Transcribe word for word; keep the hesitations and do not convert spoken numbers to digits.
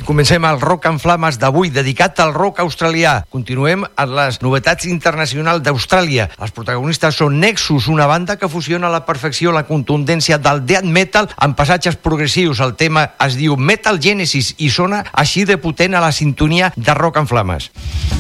Comencem el Rock en Flames d'avui, dedicat al rock australià. Continuem amb les novetats internacionals d'Austràlia. Els protagonistes són Nexus, una banda que fusiona a la perfecció la contundència del death metal amb passatges progressius. El tema es diu Metal Genesis i sona així de potent a la sintonia de Rock en Flames.